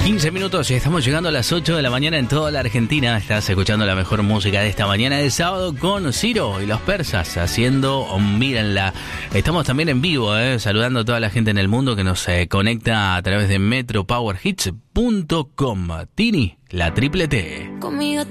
15 minutos y estamos llegando a las 8 de la mañana en toda la Argentina. Estás escuchando la mejor música de esta mañana de sábado con Ciro y los persas haciendo Mírenla. Estamos también en vivo, saludando a toda la gente en el mundo que nos conecta a través de metropowerhits.com. Tini, la triple T. Conmigo